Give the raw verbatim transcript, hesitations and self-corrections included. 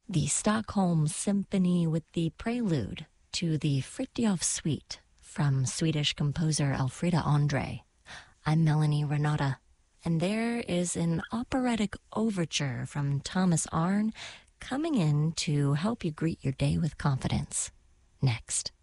the Stockholm Symphony with the prelude to the Fritjof Suite from Swedish composer Elfrida Andre. I'm Melanie Renata, and there is an operatic overture from Thomas Arne coming in to help you greet your day with confidence. Next.